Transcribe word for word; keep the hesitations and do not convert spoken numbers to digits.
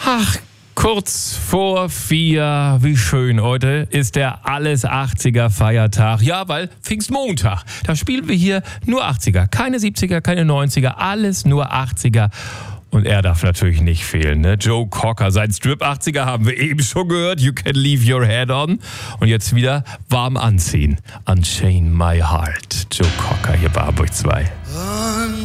Ach, kurz vor vier, wie schön. Heute ist der Alles achtziger Feiertag. Ja, weil Pfingstmontag. Da spielen wir hier nur achtziger. Keine siebziger, keine neunziger, alles nur achtziger. Und er darf natürlich nicht fehlen, ne? Joe Cocker, sein Strip achtziger haben wir eben schon gehört. You can leave your head on. Und jetzt wieder warm anziehen. Unchain my heart. Joe Cocker hier bei Hamburg zwei.